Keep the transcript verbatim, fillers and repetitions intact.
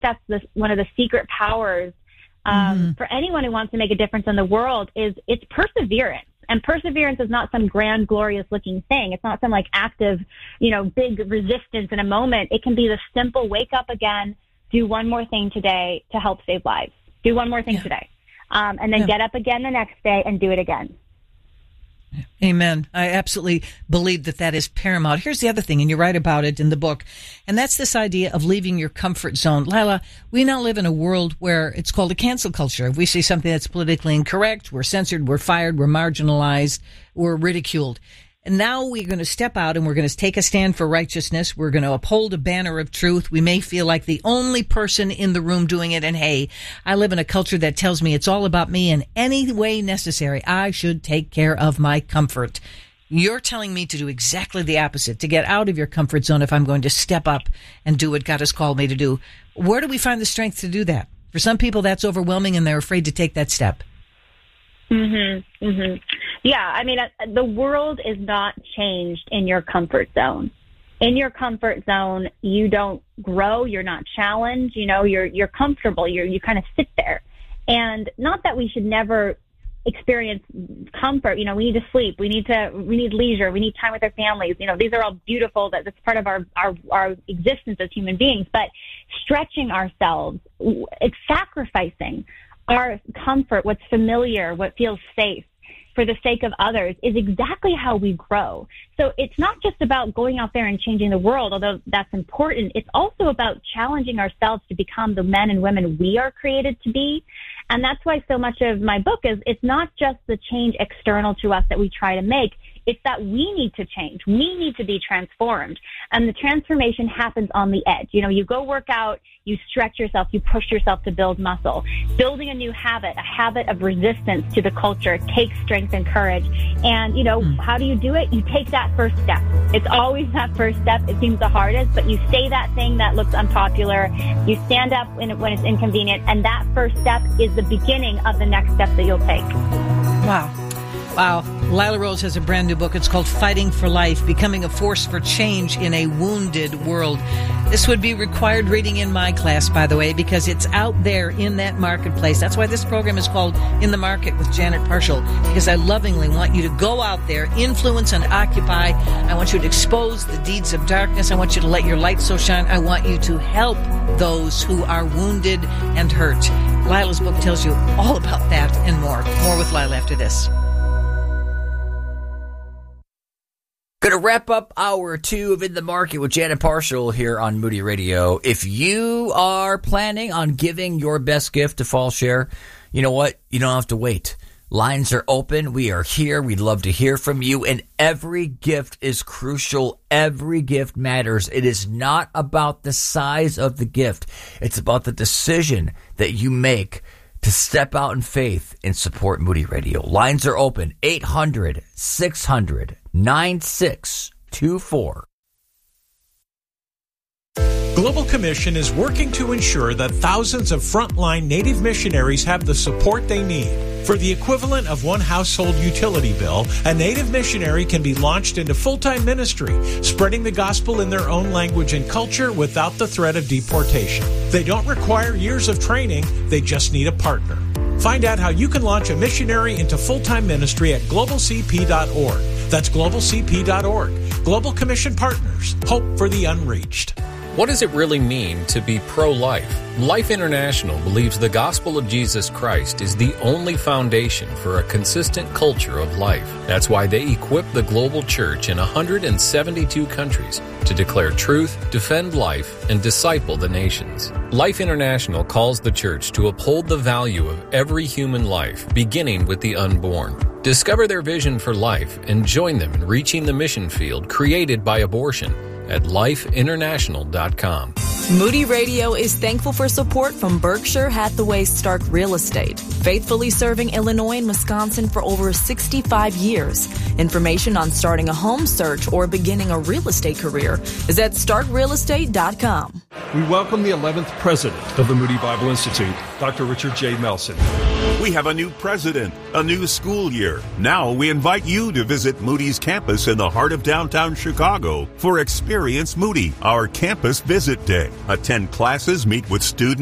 that's the, one of the secret powers um, mm-hmm. for anyone who wants to make a difference in the world is it's perseverance. And perseverance is not some grand, glorious looking thing. It's not some like active, you know, big resistance in a moment. It can be the simple wake up again, do one more thing today to help save lives. Do one more thing yeah. today. Um, and then yeah. get up again the next day and do it again. Amen. I absolutely believe that that is paramount. Here's the other thing, and you write about it in the book, and that's this idea of leaving your comfort zone. Lila, we now live in a world where it's called a cancel culture. If we say something that's politically incorrect, we're censored, we're fired, we're marginalized, we're ridiculed. And now we're going to step out and we're going to take a stand for righteousness. We're going to uphold a banner of truth. We may feel like the only person in the room doing it. And hey, I live in a culture that tells me it's all about me in any way necessary. I should take care of my comfort. You're telling me to do exactly the opposite, to get out of your comfort zone if I'm going to step up and do what God has called me to do. Where do we find the strength to do that? For some people, that's overwhelming and they're afraid to take that step. Mm-hmm. Mm-hmm. Yeah, I mean, uh, the world is not changed in your comfort zone. In your comfort zone, you don't grow, you're not challenged, you know, you're you're comfortable, you're, you kind of sit there. And not that we should never experience comfort, you know, we need to sleep, we need to, we need leisure, we need time with our families, you know, these are all beautiful, that that's part of our, our, our existence as human beings, but stretching ourselves, it's sacrificing our comfort, what's familiar, what feels safe, for the sake of others is exactly how we grow. So it's not just about going out there and changing the world, although that's important. It's also about challenging ourselves to become the men and women we are created to be. And that's why so much of my book is it's not just the change external to us that we try to make. It's that we need to change. We need to be transformed. And the transformation happens on the edge. You know, you go work out, you stretch yourself, you push yourself to build muscle. Building a new habit, a habit of resistance to the culture takes strength and courage. And, you know, mm. how do you do it? You take that first step. It's always that first step. It seems the hardest, but you say that thing that looks unpopular. You stand up when, it, when it's inconvenient. And that first step is the beginning of the next step that you'll take. Wow. Wow. Lila Rose has a brand new book. It's called Fighting for Life, Becoming a Force for Change in a Wounded World. This would be required reading in my class, by the way, because it's out there in that marketplace. That's why this program is called In the Market with Janet Parshall, because I lovingly want you to go out there, influence and occupy. I want you to expose the deeds of darkness. I want you to let your light so shine. I want you to help those who are wounded and hurt. Lila's book tells you all about that and more. More with Lila after this. Going to wrap up hour two of In the Market with Janet Parshall here on Moody Radio. If you are planning on giving your best gift to Fall Share, you know what? You don't have to wait. Lines are open. We are here. We'd love to hear from you. And every gift is crucial. Every gift matters. It is not about the size of the gift. It's about the decision that you make to step out in faith and support Moody Radio. Lines are open. eight hundred, six hundred, nine six two four. Global Commission is working to ensure that thousands of frontline Native missionaries have the support they need. For the equivalent of one household utility bill, a Native missionary can be launched into full-time ministry, spreading the gospel in their own language and culture without the threat of deportation. They don't require years of training, they just need a partner. Find out how you can launch a missionary into full-time ministry at global c p dot org. That's global c p dot org. Global Commission Partners. Hope for the unreached. What does it really mean to be pro-life? Life International believes the gospel of Jesus Christ is the only foundation for a consistent culture of life. That's why they equip the global church in one hundred seventy-two countries to declare truth, defend life, and disciple the nations. Life International calls the church to uphold the value of every human life, beginning with the unborn. Discover their vision for life and join them in reaching the mission field created by abortion at life international dot com. Moody Radio is thankful for support from Berkshire Hathaway Stark Real Estate, faithfully serving Illinois and Wisconsin for over sixty-five years. Information on starting a home search or beginning a real estate career is at stark real estate dot com. We welcome the eleventh president of the Moody Bible Institute, Doctor Richard J. Melson. We have a new president, a new school year. Now we invite you to visit Moody's campus in the heart of downtown Chicago for Experience Moody, our campus visit day. Attend classes, meet with students,